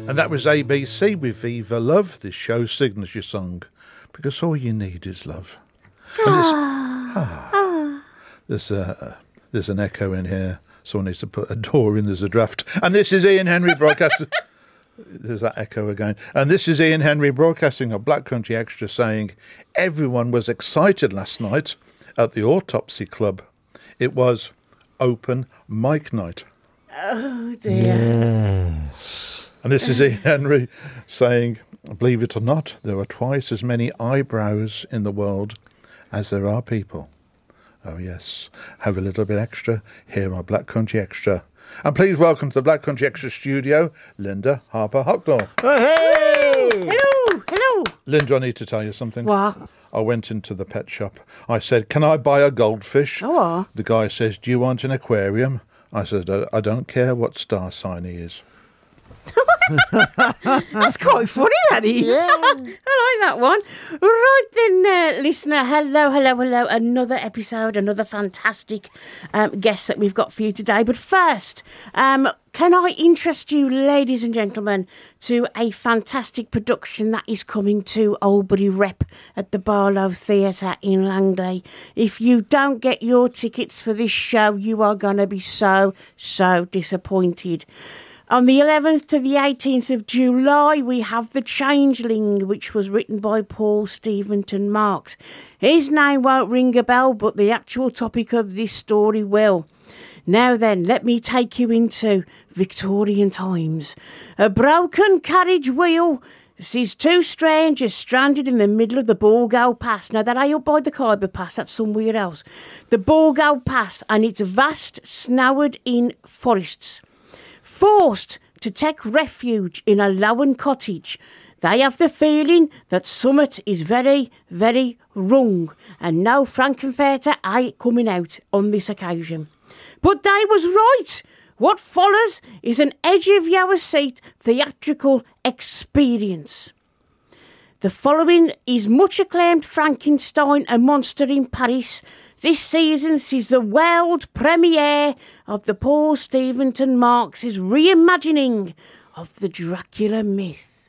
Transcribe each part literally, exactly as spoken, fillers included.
And that was A B C with Viva Love, this show's signature song, because all you need is love. And this, ah, there's, a, there's an echo in here. Someone needs to put a door in, there's a draft. And this is Ian Henry broadcasting. There's that echo again. And this is Ian Henry broadcasting on Black Country Extra saying, everyone was excited last night at the Autopsy Club. It was open mic night. Oh, dear. Yes. And this is Ian Henry saying, believe it or not, there are twice as many eyebrows in the world as there are people. Oh, yes. Have a little bit extra here on Black Country Extra. And please welcome to the Black Country Extra studio, Linda Harper-Hocknall. Hey! Hello, hello. Linda, I need to tell you something. What? I went into the pet shop. I said, can I buy a goldfish? Oh. The guy says, do you want an aquarium? I said, I don't care what star sign he is. That's quite funny, that is. Yeah. I like that one. Right then, uh, listener, hello, hello, hello. Another episode, another fantastic um, guest that we've got for you today. But first, um, can I interest you, ladies and gentlemen, to a fantastic production that is coming to Albury Rep at the Barlow Theatre in Langley. If you don't get your tickets for this show, you are going to be so, so disappointed. On the eleventh to the eighteenth of July, we have The Changeling, which was written by Paul Steventon Marks. His name won't ring a bell, but the actual topic of this story will. Now then, let me take you into Victorian times. A broken carriage wheel sees two strangers stranded in the middle of the Borgo Pass. Now, that ain't up by the Khyber Pass, that's somewhere else. The Borgo Pass and its vast, snowered-in forests. Forced to take refuge in a lone cottage, they have the feeling that something is very, very wrong, and no Frankenfurter ain't coming out on this occasion. But they was right. What follows is an edge-of-your-seat theatrical experience. The following is much acclaimed Frankenstein, A Monster in Paris. This season sees the world premiere of the Paul Steventon Marks' reimagining of the Dracula myth.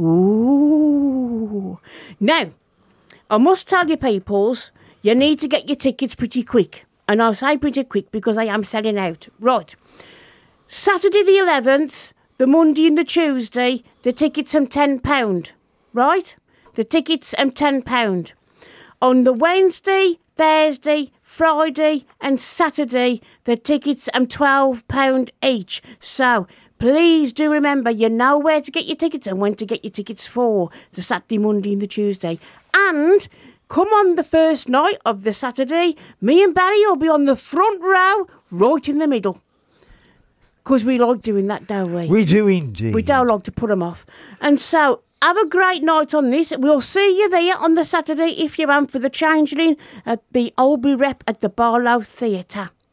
Ooh. Now, I must tell you, peoples, you need to get your tickets pretty quick. And I'll say pretty quick because I am selling out. Right. Saturday the eleventh, the Monday and the Tuesday, the tickets are ten pounds. Right? The tickets are ten pounds. On the Wednesday, Thursday, Friday and Saturday, the tickets are twelve pounds each. So please do remember, you know where to get your tickets and when to get your tickets for the Saturday, Monday and the Tuesday. And come on the first night of the Saturday, me and Barry will be on the front row, right in the middle. Because we like doing that, don't we? We do indeed. We don't like to put them off. And so, have a great night on this. We'll see you there on the Saturday if you're on for The Changeling at the Albury Rep at the Barlow Theatre.